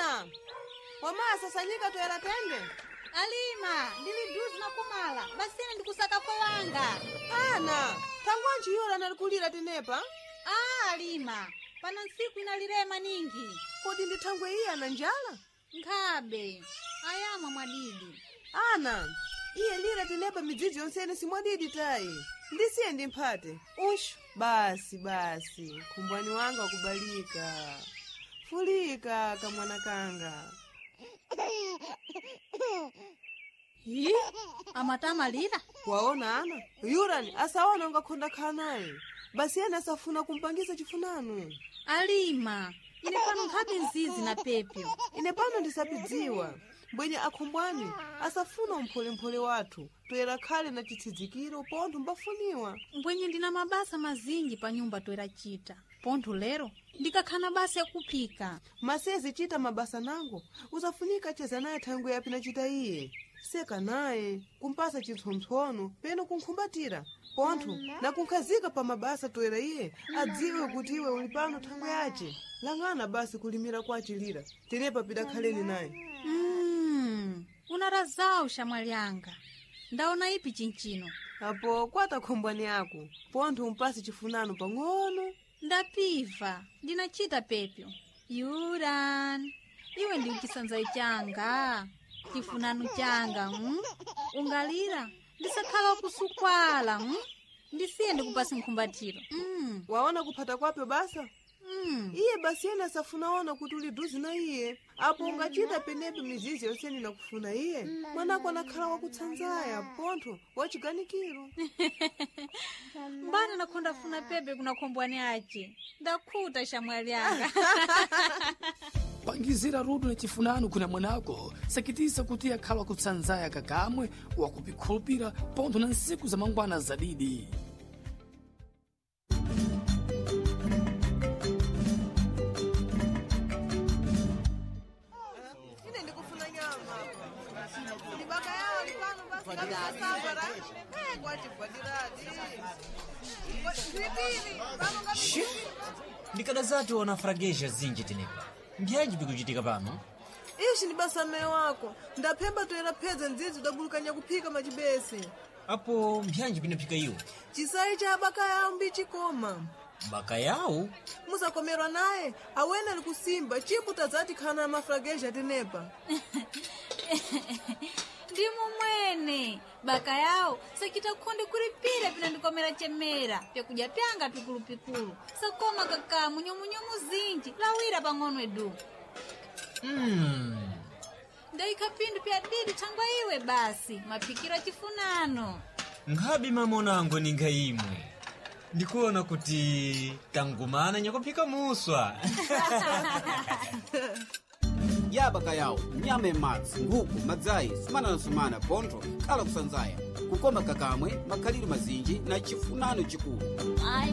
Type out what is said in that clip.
Ana, wamasa sanyika toera tende. Alima, ndili duzi na kumala, basini ndikusaka kwa wanga. Ana, tangwanchi yura nalikulira tenepa? Alima, pana nsiku inalirema ningi. Kodi ndithangwe iya ana njala? Nkhabe, ayama mwadidi. Ana, iye lira tenepa midzidzi yonsene simwadidi tayi. Ndisiye ndimphate. Ushu, basi, kumbwani wanga wakubalika. Fulika kamwana kanga. Hi, amatama lira? Waona Ana, yurani asaona ungakhonda khanaye. Basi yena asafuna kumpangisa chifunano. Alima, ine pano nkhabe nzizi na pepyo. Ine pano ndisapidziwa. Mbwenye akhumbwani asafuna umphole wathu toera khale na chitsidzikiro pontho mbafuniwa. Mbwenye ndina mabasa mazinji pa nyumba toera chita. Pontho lero ndikakhana basa ya kuphika. Masezi chita mabasa nango usafunika cheza naye thangwe yapi na chita iye. Seka naye kumpasa chitsontsono peno kunkhumbatira. Pontho na kunkhazika pa mabasa toera iye adziwe kuti iwe uli pano thangwe yace. Langana basi kulimira kwa chilira tenepa pida khaleni naye. Unarazau shamwali yanga. Ndaona ipi chinchino. Apo kwata khombwani yako. Pontho umpasi chifunano pang'ono. Ndapiva, ndinachita pepyo. Yuran, iwe ndi uchisanza changa. Chifunano changa, ungalira, ndisakhala kusukwala, ndisiye ndikupasi nkhumbatiro. Waona kuphata kwapyo basa? Iye basi yena safunaona kuti uli duzi na iye. Apo ungachita penepe mizizi yonseni na kufuna iye. Mwanako anakhala wakutsanzaya, Pontho, wachiganikiro. Mbana nakonda funa pepe kuna kombwani ache. Ndakhuta shamwali yanga. Pangizira rudu na chifunano kuna mwanako. Sakitisa kuti akhala wakutsanzaya kakamwe wakupikhulupira Pontho na nsiku za mangwana zadidi. Ndikadazati wana frageja zinji tenepa. Mbyanji bikuchitika pano? Ishi ni basa mme wako. Ndaphemba toera phedza nzizi udabulukanya kuphika machibesi. Apo mbyanji binaphika iwo? Chisayi cha baka yao mbichikoma. Baka yao? Musakomerwa naye, awena likusimba, chipu tazati khana mafrageja tenepa. Ndimu mwene, baka yao, sakita kundi kulipira pina ndikomera chemera, pya kuja pyanga pikulu. Sakoma kaka munyomunyomu zinji, lawira pang'ono edu. Ndaika pindu pya didi changwa iwe basi, mapikira chifunano. Nkhabi mamonango ninga imwe. Ndikuona kuti tangumana nyakuphika muswa. Yabaka yawo nyama emadzi nkhuku madzayi sumana Pontho khala kusanzaya kukoma kakamwe makhaliro mazinji na chifunano chikulu. Ai